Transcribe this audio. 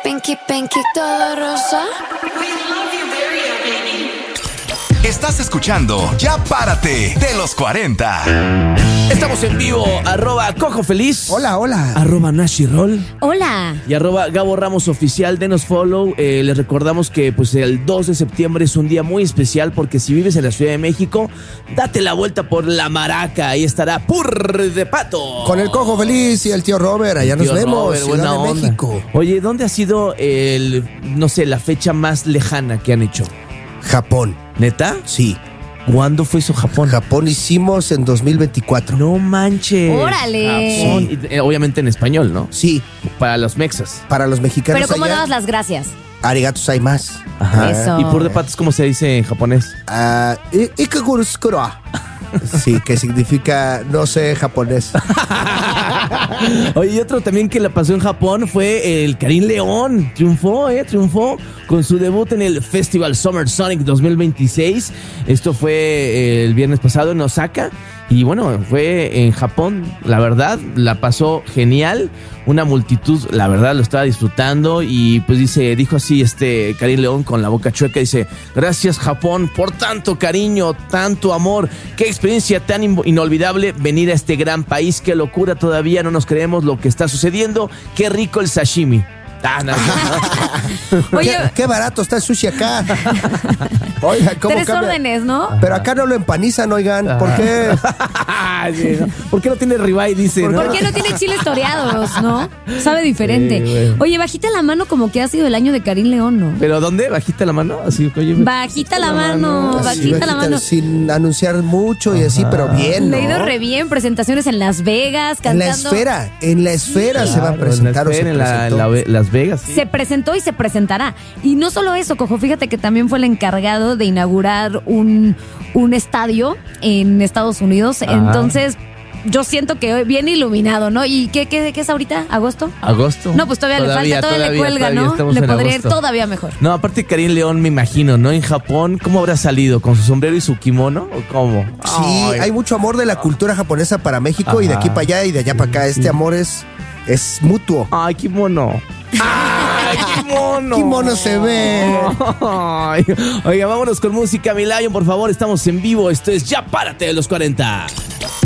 Pinky, pinky, todo rosa. Estás escuchando Ya Párate de los 40. Estamos en vivo, @CojoFeliz. Hola. @Nashirol. Hola. Y @Gabo Ramos Oficial, denos follow. Les recordamos que pues el 2 de septiembre es un día muy especial porque si vives en la Ciudad de México, date la vuelta por La Maraca. Ahí estará Pur de Pato. Con el Cojo Feliz y el tío Robert, allá nos vemos, Robert, Ciudad buena de onda. México. Oye, ¿dónde ha sido la fecha más lejana que han hecho? Japón, ¿Neta? sí. ¿Cuándo fue eso Japón? Japón hicimos en 2024. No manches. ¡Órale! Japón. Y, obviamente en español, ¿no? Sí, Para los mexas. para los mexicanos Pero ¿cómo allá, dabas las gracias? arigato gozaimasu. Ajá. Eso. ¿Y Pur de Pato cómo se dice en japonés? Ikagurusukuro. Sí, que significa no sé japonés. Oye, y otro también que la pasó en Japón fue el Karim León. Triunfó con su debut en el Festival Summer Sonic 2026. Esto fue el viernes pasado en Osaka. Y bueno, fue en Japón. La verdad, la pasó genial. Una multitud, la verdad, lo estaba disfrutando. Y pues dijo así Karim León con la boca chueca. Dice, gracias Japón por tanto cariño, tanto amor. Qué experiencia tan inolvidable venir a este gran país. Qué locura, todavía no nos creemos lo que está sucediendo. Qué rico el sashimi. No. Oye, Qué barato está el sushi acá. Oiga, ¿cómo 3 cambia? órdenes, ¿no? Pero acá no lo empanizan, oigan. ¿Por qué? Sí, ¿no? ¿Por qué no tiene ribeye? Dice, ¿no? ¿Por qué no tiene chiles toreados, no? Sabe diferente. Sí, bueno. Oye, bajita la mano como que ha sido el año de Karim León, ¿no? ¿Pero dónde? ¿Bajita la mano? Así, oye, Bajita la mano, Así, bajita la mano. Sin anunciar mucho y así, pero bien, ¿no? Le ha ido re bien, presentaciones en Las Vegas, En la cantando. esfera se va a Claro, presentar. en Las Vegas. Sí. Se presentó y se presentará. Y no solo eso, Cojo, fíjate que también fue el encargado de inaugurar un estadio en Estados Unidos. Entonces, yo siento que viene iluminado, ¿no? ¿Y qué es ahorita? ¿Agosto? ¿Agosto? No, pues todavía le falta, todavía le cuelga, ¿no? estamos Le en podría ir agosto. todavía mejor. No, aparte Karim León, me imagino, ¿no? En Japón, ¿cómo habrá salido? ¿Con su sombrero y su kimono? ¿O cómo? Sí, Ay. hay mucho amor de la cultura japonesa para México y de Ajá. aquí para allá y de allá para acá. Este amor es mutuo. Ay, kimono. Ay, kimono. Qué mono se ve. Ay. Oiga, vámonos con música, mi Lion, por favor. Estamos en vivo. Esto es Ya Párate de los 40.